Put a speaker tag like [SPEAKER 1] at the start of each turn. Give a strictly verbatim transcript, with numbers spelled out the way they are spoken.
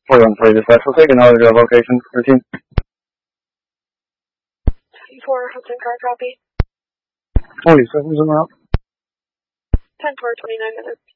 [SPEAKER 1] four one three dispatch. We'll take another uh, location. Routine.
[SPEAKER 2] ten four, Hudson car copy.
[SPEAKER 1] forty seconds in route.
[SPEAKER 2] ten four, twenty-nine minutes.